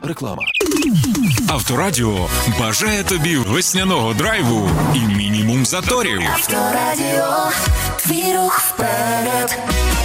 Реклама. Авторадіо бажає тобі весняного драйву і мінімум заторів. Авторадіо, твій рух вперед.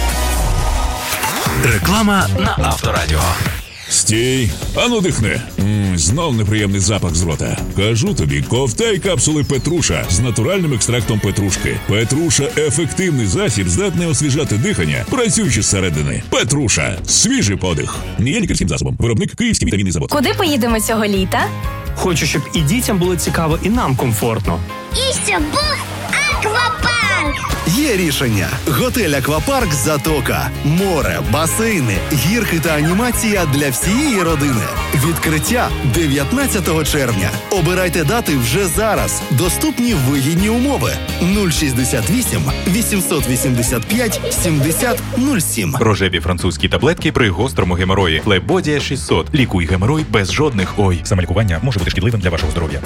Реклама на Авторадіо. Стій, ану дихни. Знов неприємний запах з рота. Кажу тобі, ковтай капсули Петруша з натуральним екстрактом петрушки. Петруша – ефективний засіб, здатний освіжати дихання, працюючи зсередини. Петруша – свіжий подих. Не є лікарським засобом. Виробник Київський вітамінний завод. Куди поїдемо цього літа? Хочу, щоб і дітям було цікаво, і нам комфортно. І щоб був аквапарк! Є рішення. Готель «Аквапарк Затока». Море, басейни, гірки та анімація для всієї родини. Відкриття 19 червня. Обирайте дати вже зараз. Доступні вигідні умови. 068 885 70 07. Рожеві французькі таблетки при гострому геморої. Лебодія 600. Лікуй геморой без жодних ой. Самолікування може бути шкідливим для вашого здоров'я.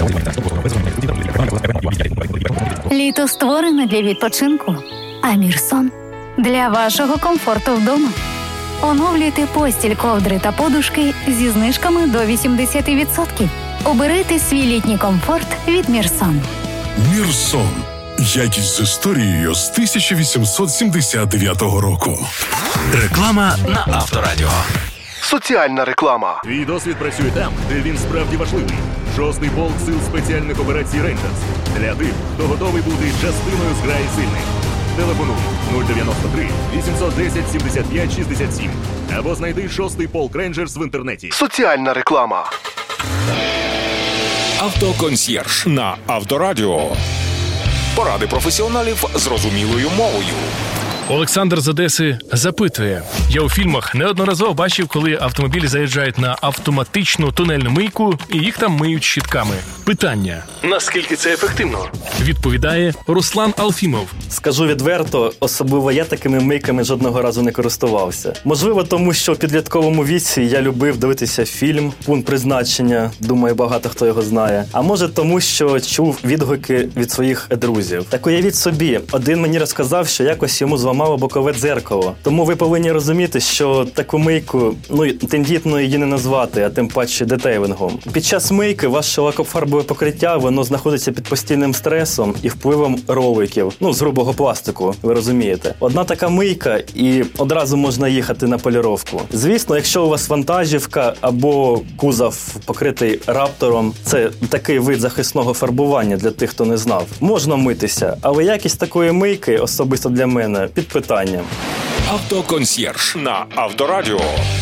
Літо створене для відпочинку, а Мірсон – для вашого комфорту вдома. Оновлюйте постіль, ковдри та подушки зі знижками до 80%. Обирайте свій літній комфорт від Мірсон. Мірсон. Якість з історією з 1879 року. Реклама на Авторадіо. Соціальна реклама. Твій досвід працює там, де він справді важливий. 6-й полк сил спеціальних операцій «Рейнджерс». Для тих, хто готовий бути частиною зграї сильних. Телефонуй 093 810 75 67 або знайди 6-й полк «Рейнджерс» в інтернеті. Соціальна реклама. Автоконсьєрж на Авторадіо. Поради професіоналів зрозумілою мовою. Олександр з Одеси запитує. Я у фільмах неодноразово бачив, коли автомобілі заїжджають на автоматичну тунельну мийку і їх там миють щітками. Питання. Наскільки це ефективно? Відповідає Руслан Алфімов. Скажу відверто, особливо я такими мийками жодного разу не користувався. Можливо, тому що в підлітковому віці я любив дивитися фільм «Пункт призначення», думаю, багато хто його знає. А може тому, що чув відгуки від своїх друзів. Так уявіть собі, один мені розказав, що якось йому зламало бокове дзеркало. Тому ви повинні розуміти, що таку мийку, тендітно її не назвати, а тим паче детейлингом. Під час мийки ваше лакофарбове покриття, воно знаходиться під постійним стресом і впливом роликів, з грубого пластику, ви розумієте. Одна така мийка і одразу можна їхати на поліровку. Звісно, якщо у вас вантажівка або кузов покритий раптором, це такий вид захисного фарбування для тих, хто не знав. Можна митися, але якість такої мийки, особисто для мене, під питанням. Автоконсьєрж на Авторадіо.